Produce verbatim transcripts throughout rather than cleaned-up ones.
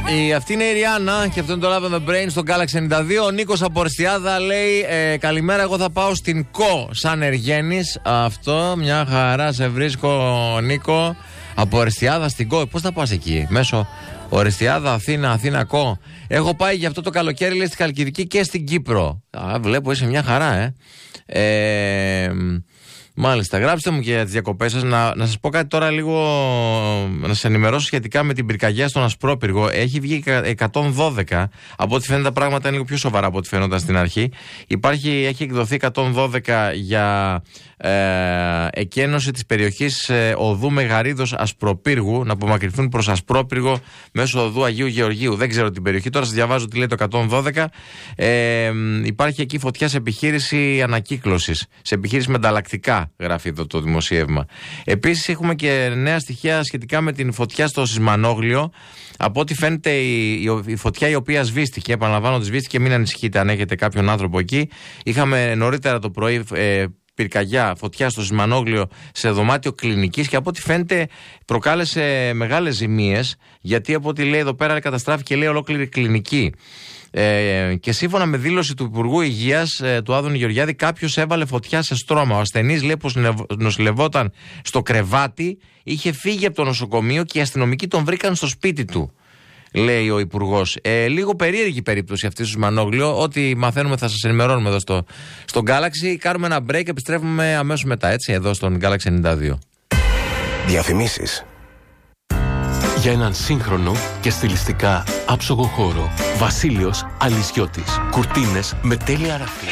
Η, αυτή είναι η Ριάννα και αυτό είναι το Love on the Brain στο Galaxy ενενήντα δύο. Ο Νίκος από Ορεστιάδα λέει ε, καλημέρα, εγώ θα πάω στην ΚΟ σαν Εργένης. Αυτό, μια χαρά σε βρίσκω, Νίκο. Από Ορεστιάδα στην ΚΟ, πώς θα πας εκεί? Μέσω Ορεστιάδα, Αθήνα, Αθήνα ΚΟ. Έχω πάει για αυτό το καλοκαίρι, λέει, στη Χαλκιδική και στην Κύπρο. Α, βλέπω είσαι μια χαρά, ε. ε Μάλιστα, γράψτε μου και για τις διακοπές σας. Να, να σας πω κάτι τώρα λίγο, να σας ενημερώσω σχετικά με την πυρκαγιά στον Ασπρόπυργο. Έχει βγει εκατόν δώδεκα. Από ό,τι φαίνεται τα πράγματα είναι λίγο πιο σοβαρά από ό,τι φαίνονταν στην αρχή. Υπάρχει, έχει εκδοθεί εκατόν δώδεκα για ε, εκένωση της περιοχής ε, οδού Μεγαρίδος Ασπροπύργου, να απομακρυνθούν προς Ασπρόπυργο μέσω οδού Αγίου Γεωργίου. Δεν ξέρω την περιοχή, τώρα σας διαβάζω τι λέει το εκατόν δώδεκα. Ε, υπάρχει εκεί φωτιά σε επιχείρηση ανακύκλωσης, σε επιχείρηση με ανταλλακτικά. Γράφει εδώ το δημοσίευμα. Επίσης έχουμε και νέα στοιχεία σχετικά με την φωτιά στο Σισμανόγλιο. Από ό,τι φαίνεται η, η, η φωτιά η οποία σβήστηκε, επαναλαμβάνω ότι σβήστηκε, μην ανησυχείτε αν έχετε κάποιον άνθρωπο εκεί. Είχαμε νωρίτερα το πρωί ε, πυρκαγιά, φωτιά στο Σισμανόγλιο σε δωμάτιο κλινικής και από ό,τι φαίνεται προκάλεσε μεγάλες ζημίες, γιατί από ό,τι λέει εδώ πέρα καταστράφηκε, λέει, ολόκληρη κλινική. Ε, και σύμφωνα με δήλωση του Υπουργού Υγείας ε, του Άδωνη Γεωργιάδη, κάποιος έβαλε φωτιά σε στρώμα. Ο ασθενής, λέει, που νοσηλευόταν στο κρεβάτι, είχε φύγει από το νοσοκομείο και οι αστυνομικοί τον βρήκαν στο σπίτι του, λέει ο Υπουργός. Ε, λίγο περίεργη περίπτωση αυτή στο Μανόγλιο. Ό,τι μαθαίνουμε θα σας ενημερώνουμε εδώ στο, στο Galaxy. Κάνουμε ένα break, επιστρέφουμε αμέσως μετά, έτσι, εδώ στον Galaxy ενενήντα δύο. Διαφημίσεις. Για έναν σύγχρονο και στιλιστικά άψογο χώρο, Βασίλειος Αλυσιώτης. Κουρτίνες με τέλεια ραφή.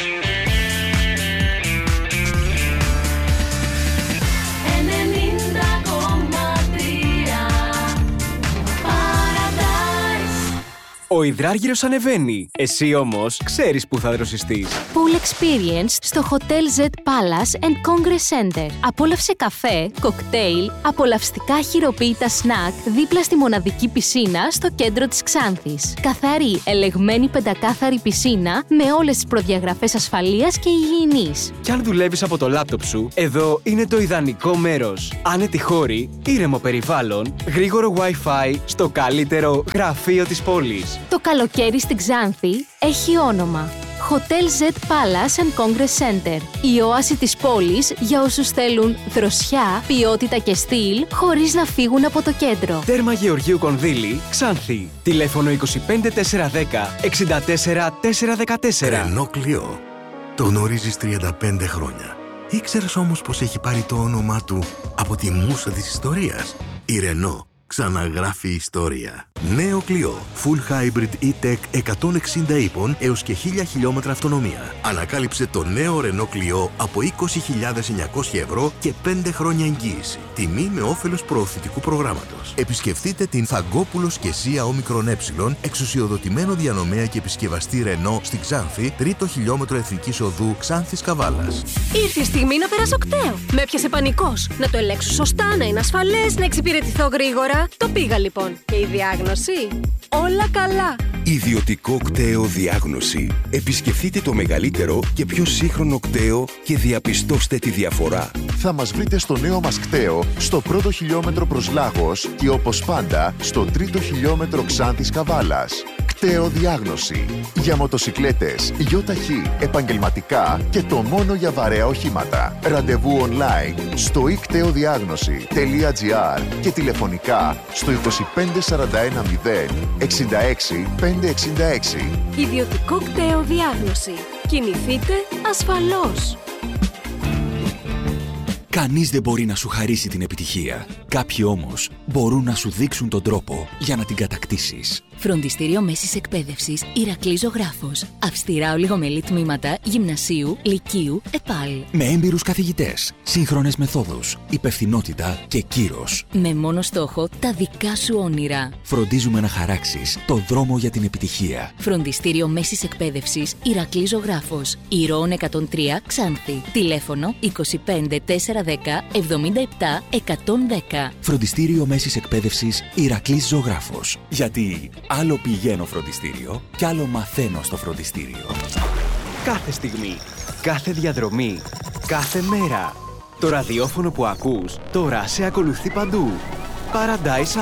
Ο υδράργυρος ανεβαίνει. Εσύ όμως ξέρεις που θα δροσιστείς. Pool Experience στο Hotel Z Palace and Congress Center. Απόλαυσε καφέ, κοκτέιλ, απολαυστικά χειροποίητα σνακ δίπλα στη μοναδική πισίνα στο κέντρο της Ξάνθης. Καθαρή, ελεγμένη πεντακάθαρη πισίνα με όλες τις προδιαγραφές ασφαλείας και υγιεινής. Κι αν δουλεύεις από το λάπτοπ σου, εδώ είναι το ιδανικό μέρος. Άνετη χώρη, ήρεμο περιβάλλον, γρήγορο Wi-Fi στο καλύτερο γραφείο της πόλης. Το καλοκαίρι στην Ξάνθη έχει όνομα. Hotel Z Palace and Congress Center. Η όαση της πόλης για όσους θέλουν δροσιά, ποιότητα και στυλ, χωρίς να φύγουν από το κέντρο. Τέρμα Γεωργίου Κονδύλη, Ξάνθη. Τηλέφωνο είκοσι πέντε τετρακόσια δέκα εξήντα τέσσερα τετρακόσια δεκατέσσερα. Ρενό Κλειό. Το γνωρίζεις τριάντα πέντε χρόνια. Ήξερες όμως πως έχει πάρει το όνομά του από τη μούσα της ιστορίας? Η Ρενό ξαναγράφει ιστορία. Νέο Κλειό. Full Hybrid E-Tech εκατόν εξήντα ύπων έως και χίλια χιλιόμετρα αυτονομία. Ανακάλυψε το νέο Renault Clio από είκοσι χιλιάδες εννιακόσια ευρώ και πέντε χρόνια εγγύηση. Τιμή με όφελος προωθητικού προγράμματος. Επισκεφτείτε την Φαγκόπουλος και Σία Όμικρον Ε, εξουσιοδοτημένο διανομέα και επισκευαστή Renault στη Ξάνθη, τρίτο χιλιόμετρο Εθνικής Οδού Ξάνθης Καβάλας. Ήρθε η στιγμή να περάσω οκτέο. Με έπιασε πανικός. Να το ελέγξω σωστά, να είναι ασφαλές, να εξυπηρετηθώ γρήγορα. Το πήγα λοιπόν. Και η διάγνωση? Όλα καλά. Ιδιωτικό κτέο διάγνωση. Επισκεφτείτε το μεγαλύτερο και πιο σύγχρονο κτέο και διαπιστώστε τη διαφορά. Θα μας βρείτε στο νέο μας κτέο, στο πρώτο χιλιόμετρο προς Λάγος και όπως πάντα στο τρίτο χιλιόμετρο Ξάνθης Καβάλας. Κτέο διάγνωση. Για μοτοσικλέτες, γιοταχή, επαγγελματικά και το μόνο για βαρέα οχήματα. Ραντεβού online στο i κτέο διάγνωση τελεία τζι άρ και τηλεφωνικά στο είκοσι πέντε σαράντα ένα μηδέν εξήντα έξι πεντακόσια εξήντα έξι. Ιδιωτικό κτέο διάγνωση. Κινηθείτε ασφαλώς. Κανείς δεν μπορεί να σου χαρίσει την επιτυχία. Κάποιοι όμως μπορούν να σου δείξουν τον τρόπο για να την κατακτήσεις. Φροντιστήριο Μέσης Εκπαίδευσης Ηρακλής Ζωγράφος. Αυστηρά ολιγομελή τμήματα γυμνασίου, λυκείου, ΕΠΑΛ. Με έμπειρους καθηγητές, σύγχρονες μεθόδους, υπευθυνότητα και κύρος. Με μόνο στόχο τα δικά σου όνειρα. Φροντίζουμε να χαράξεις το δρόμο για την επιτυχία. Φροντιστήριο Μέσης Εκπαίδευσης Ηρακλής Ζωγράφος. Ηρώων εκατόν τρία Ξάνθη. Τηλέφωνο είκοσι πέντε τετρακόσια δέκα εβδομήντα επτά εκατόν δέκα. Φροντιστήριο Μέσης Εκπαίδευσης Ηρακλής Ζωγράφος. Γιατί άλλο πηγαίνω φροντιστήριο κι άλλο μαθαίνω στο φροντιστήριο. Κάθε στιγμή, κάθε διαδρομή, κάθε μέρα. Το ραδιόφωνο που ακούς τώρα σε ακολουθεί παντού. Paradise App.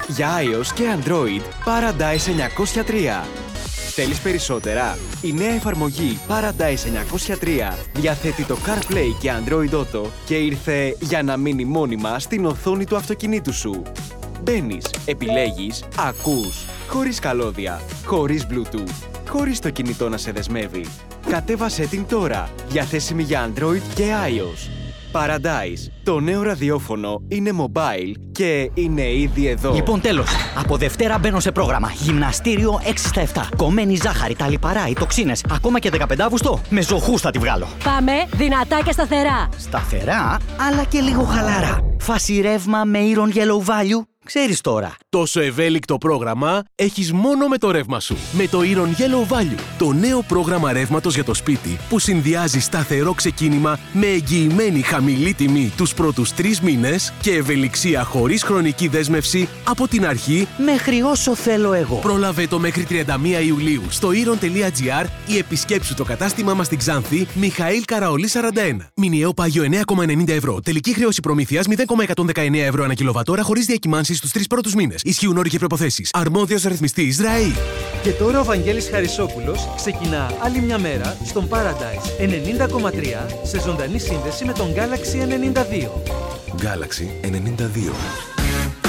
Για iOS και Android, Paradise εννιακόσια τρία. Θέλεις περισσότερα? Η νέα εφαρμογή Paradise εννιακόσια τρία διαθέτει το CarPlay και Android Auto και ήρθε για να μείνει μόνιμα στην οθόνη του αυτοκινήτου σου. Μπαίνεις, επιλέγεις, ακούς, χωρίς καλώδια, χωρίς Bluetooth, χωρίς το κινητό να σε δεσμεύει. Κατέβασέ την τώρα, διαθέσιμη για Android και iOS. Paradise, το νέο ραδιόφωνο, είναι mobile και είναι ήδη εδώ. Λοιπόν, τέλος. Από Δευτέρα μπαίνω σε πρόγραμμα. Γυμναστήριο έξι στα επτά. Κομμένη ζάχαρη, τα λιπαρά, οι τοξίνες. Ακόμα και δεκαπέντε Αυγούστου με ζωχούς θα τη βγάλω. Πάμε δυνατά και σταθερά. Σταθερά, αλλά και λίγο χαλαρά. Φάση ρεύμα με Iron Yellow Value. Ξέρεις τώρα. Τόσο ευέλικτο πρόγραμμα έχεις μόνο με το ρεύμα σου. Με το Iron Yellow Value, το νέο πρόγραμμα ρεύματος για το σπίτι που συνδυάζει σταθερό ξεκίνημα με εγγυημένη χαμηλή τιμή τους πρώτους τρεις μήνες και ευελιξία χωρίς χρονική δέσμευση από την αρχή μέχρι όσο θέλω εγώ. Πρόλαβε το μέχρι τριάντα μία Ιουλίου στο iron τελεία gr ή επισκέψου το κατάστημά μας στην Ξάνθη, Μιχαήλ Καραολή σαράντα ένα. Μηνιαίο πάγιο εννέα κόμμα ενενήντα ευρώ. Τελική χρέωση προμήθειας μηδέν κόμμα εκατόν δεκαεννέα ευρώ ανά κιλοβατόρα χωρίς διακυμάνσεις στους τρεις πρώτους μήνες. Ισχύουν όροι και προϋποθέσεις. Αρμόδιος ρυθμιστής ΡΑΗ. Και τώρα ο Βαγγέλης Χαρισόπουλος ξεκινά άλλη μια μέρα στον Paradise ενενήντα κόμμα τρία σε ζωντανή σύνδεση με τον Galaxy ενενήντα δύο. Galaxy ενενήντα δύο.